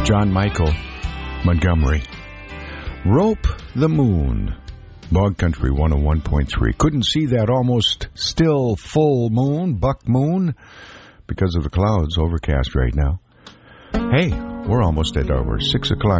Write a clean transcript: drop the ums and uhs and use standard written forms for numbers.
John Michael Montgomery. Rope the Moon. Bog Country 101.3. Couldn't see that almost still full moon, buck moon, because of the clouds overcast right now. Hey, we're almost at our 6 o'clock